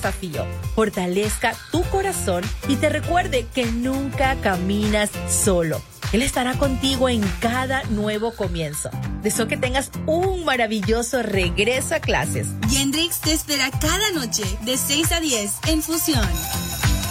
desafío, fortalezca tu corazón y te recuerde que nunca caminas solo. Él estará contigo en cada nuevo comienzo. Deseo que tengas un maravilloso regreso a clases. Gendrix te espera cada noche de 6 a 10 en Fusión.